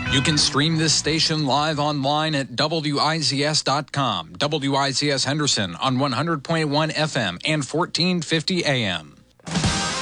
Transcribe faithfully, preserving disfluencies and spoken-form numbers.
You can stream this station live online at W I Z S dot com. W I Z S Henderson on one hundred point one F M and fourteen fifty A M.